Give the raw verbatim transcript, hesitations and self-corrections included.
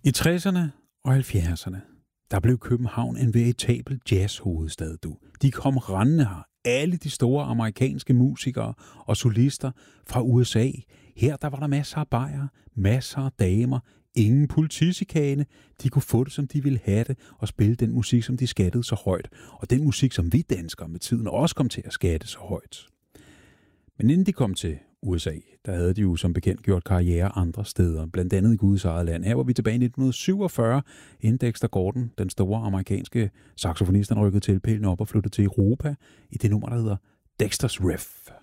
I tresserne og halvfjerdserne, der blev København en veritabel jazzhovedstad, du. De kom rendende her. Alle de store amerikanske musikere og solister fra U S A. Her der var der masser af bajere, masser af damer, ingen politisikane. De kunne få det, som de ville have det, og spille den musik, som de skattede så højt. Og den musik, som vi danskere med tiden også kom til at skatte så højt. Men inden de kom til U S A, der havde de jo som bekendt gjort karriere andre steder, blandt andet i Guds eget land. Her var vi tilbage i nitten syvogfyrre, inden Dexter Gordon, den store amerikanske saxofonist, han rykkede tilpælene op og flyttede til Europa i det nummer, der hedder Dexter's Riff.